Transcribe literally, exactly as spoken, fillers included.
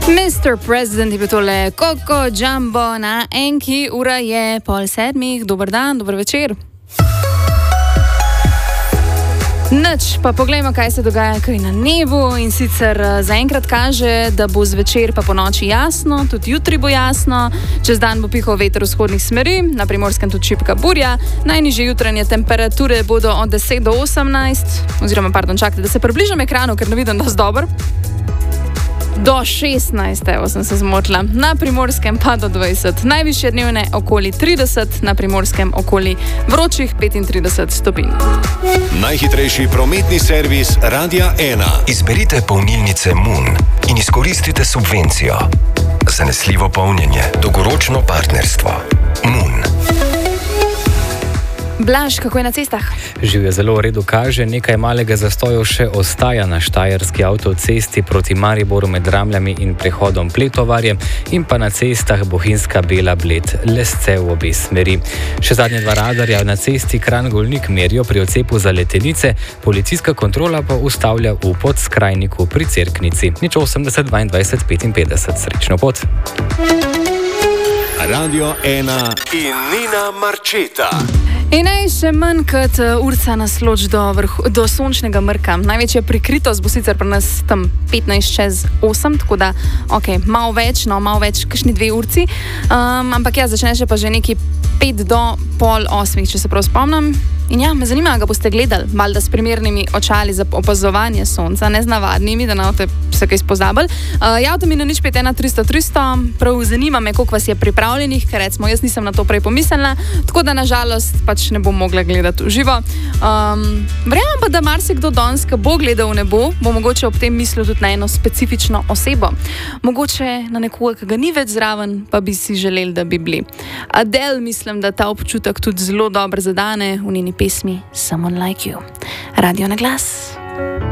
mister President je bil tole Coco Jumbo na enki, ura je pol sedmih, dober dan, dober večer. Noč, pa poglejmo, kaj se dogaja kaj na nebu, in sicer zaenkrat kaže, da bo zvečer pa po noči jasno, tudi jutri bo jasno, čez dan bo pihal veter vzhodnih smeri, na Primorskem tudi šibka burja, najnižje jutranje temperature bodo od deset do osemnajst, oziroma, pardon, čakajte, da se približam ekranu, ker ne vidim dosti dobro. Do šestnajst, evo sem se zmotila, na Primorskem pa do dvajset, najvišje dnevne okoli trideset, na Primorskem okoli vročih petintrideset stopinj. Najhitrejši prometni servis Radia ena. Izberite polnilnice Moon in izkoristite subvencijo. Zanesljivo polnjenje, dolgoročno partnerstvo. Moon. Blaž, kako je na cestah? Živje zelo v redu kaže, nekaj malega zastojev še ostaja na štajerski avtocesti proti Mariboru med Ramljami in prehodom Pletovarje in pa na cestah Bohinjska Bela Bled, Lesce v obe smeri. Še zadnje dva radarja na cesti Kranj-Golnik merijo pri odcepu za Letenice, policijska kontrola pa ustavlja v Podskrajniku pri Cerknici. Nič osemdeset dvaindvajset petinpetdeset. Srečno pot! Radio ena in Nina Marčeta. In naj še manj kot uh, urca nas loč do, vrhu, do sončnega mrka. Največja prikritost bo sicer pri nas tam petnajst čez osem, tako da, ok, malo več, no, malo več, kakšni dve urci. Um, ampak ja, začne še pa že neki pet do pol osmih, če se prav spomnim. In ja, me zanima, ga boste gledali, malda s primernimi očali za opazovanje sonca, ne z navadnimi, da ne boste se kaj spozabili. Uh, javite mi na nič pet ena tristo tristo, prav zanima me, koliko vas je pripravljenih, ker recimo jaz nisem na to prej pomislila, tako da nažalost pač ne bom mogla gledati v živo. Um, verjamem pa, da marsikdo danes, ko bo gledal v nebo, bo mogoče ob tem mislil tudi na eno specifično osebo. Mogoče na nekoga, ki ga ni več zraven, pa bi si želeli, da bi bili. Adele, mislim, da ta občutek tudi zelo dobro zadane v njeni pesmi Someone Like You. Radio na glas.